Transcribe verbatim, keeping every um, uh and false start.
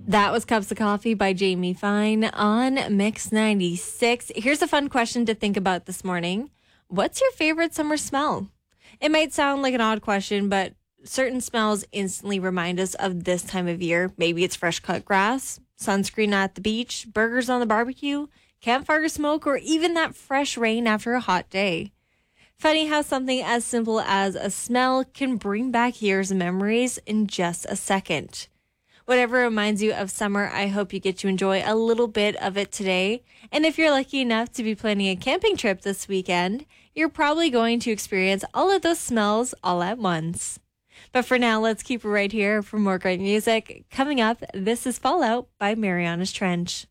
That was Cups of Coffee by Jamie Fine on Mix ninety-six. Here's a fun question to think about this morning. What's your favorite summer smell? It might sound like an odd question, but certain smells instantly remind us of this time of year. Maybe it's fresh cut grass, sunscreen at the beach, burgers on the barbecue, campfire smoke, or even that fresh rain after a hot day. Funny how something as simple as a smell can bring back years of memories in just a second. Whatever reminds you of summer, I hope you get to enjoy a little bit of it today. And if you're lucky enough to be planning a camping trip this weekend, you're probably going to experience all of those smells all at once. But for now, let's keep it right here for more great music. Coming up, this is Fallout by Mariana's Trench.